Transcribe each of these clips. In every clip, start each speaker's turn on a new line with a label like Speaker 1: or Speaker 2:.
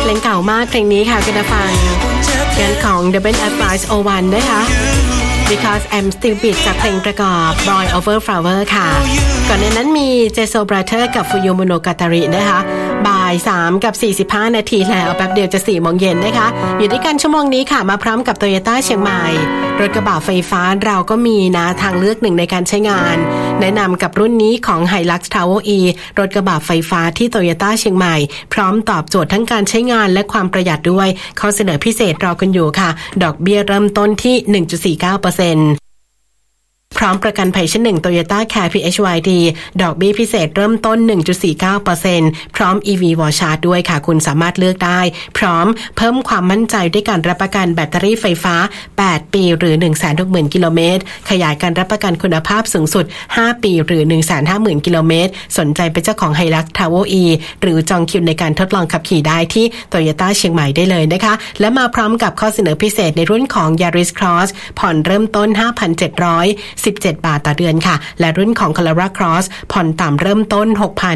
Speaker 1: ลงเก่ามากเพลงนี้ค่ะคุณผู้ฟังงานของ WF501 นะคะ Because I'm Stupid จากเพลงประกอบ Boy Over Flower ค่ะก่อนในนั้นมี Jeso Brother กับ Fuyu Monogatari นะคะบ่าย3กับ45นาทีแล้วแป๊บเดียวจะ4 โมงเย็นนะคะอยู่ด้วยกันชั่วโมงนี้ค่ะมาพร้อมกับ Toyota เชียงใหม่รถกระบะไฟฟ้าเราก็มีนะทางเลือกหนึ่งในการใช้งานแนะนำกับรุ่นนี้ของ Hilux Travel E รถกระบะไฟฟ้าที่ Toyota เชียงใหม่พร้อมตอบโจทย์ทั้งการใช้งานและความประหยัดด้วยข้อเสนอพิเศษรอคุณอยู่ค่ะดอกเบี้ยเริ่มต้นที่ 1.49%พร้อมประกันภัยชั้น1 Toyota Care PHYD ดอกเบี้ยพิเศษเริ่มต้น 1.49% พร้อม EV Wall Charge ด้วยค่ะคุณสามารถเลือกได้พร้อมเพิ่มความมั่นใจด้วยการรับประกันแบตเตอรี่ไฟฟ้า8ปีหรือ 160,000 กิโลเมตรขยายการรับประกันคุณภาพสูงสุด5ปีหรือ 150,000 กิโลเมตรสนใจเป็นเจ้าของ Hilux Travel E หรือจองคิวในการทดลองขับขี่ได้ที่ Toyota เชียงใหม่ได้เลยนะคะและมาพร้อมกับข้อเสนอพิเศษในรุ่นของ Yaris Cross ผ่อนเริ่มต้น 5,717 บาทต่อเดือนค่ะและรุ่นของ Corolla Cross ผ่อนต่ำเริ่มต้น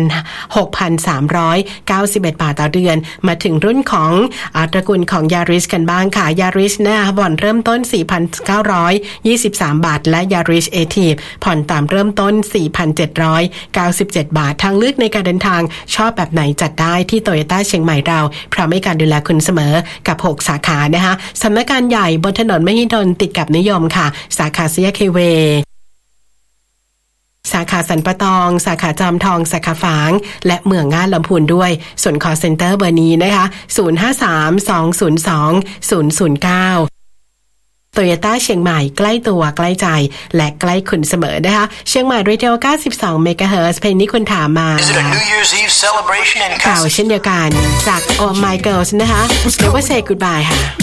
Speaker 1: 6,391 บาทต่อเดือนมาถึงรุ่นของตระกูลของ Yaris กันบ้างค่ะ Yaris นะคะผ่อนเริ่มต้น 4,923 บาทและ Yaris Active ผ่อนต่ำเริ่มต้น 4,797 บาททางเลือกในการเดินทางชอบแบบไหนจัดได้ที่ Toyota เชียงใหม่เราพร้อมให้การดูแลคุณเสมอกับ6สาขานะคะสำนักงานใหญ่บนถนนมหิดลติดกับนิยมค่ะสาขาCK Wayสาขาสันปะตองสาขาจอมทองสาขาฝางและเมืองง่านลำพูนด้วยส่วน call center เบอร์นี้นะคะ053-202-009 Toyota เชียงใหม่ใกล้ตัวใกล้ใจและใกล้คุณเสมอนะคะเชียงใหม่ Radio 92 MHz เพลงนี้คุณถามมาเก่าเช่นเดียวกันจาก Oh My Girls นะคะ Never Say Goodbye ค่ะ